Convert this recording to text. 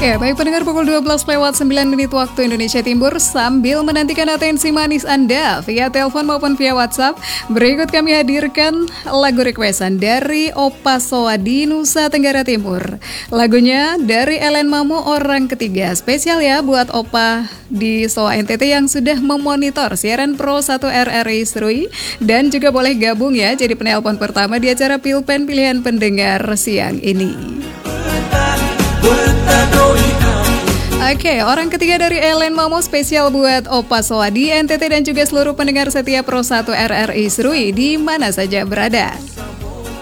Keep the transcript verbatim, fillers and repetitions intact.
Ya, baik pendengar, pukul dua belas lewat sembilan menit waktu Indonesia Timur. Sambil menantikan atensi manis Anda via telepon maupun via WhatsApp, berikut kami hadirkan lagu requestan dari Opa Soa di Nusa Tenggara Timur. Lagunya dari Ellen Mamo, Orang Ketiga. Spesial ya buat Opa di Soa N T T yang sudah memonitor siaran Pro satu R R I Serui. Dan juga boleh gabung ya jadi penelpon pertama di acara Pilpen Pilihan Pendengar siang ini. Oke, okay, Orang Ketiga dari Ellen Mamo spesial buat Opa Soa di N T T dan juga seluruh pendengar setia Pro satu R R I Serui di mana saja berada.